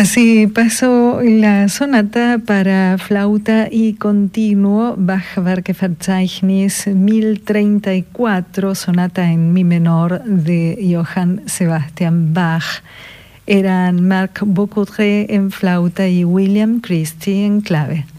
Así pasó la sonata para flauta y continuo, Bach-Werkverzeichnis 1034, sonata en mi menor de Johann Sebastian Bach. Eran Marc Bocotré en flauta y William Christie en clave.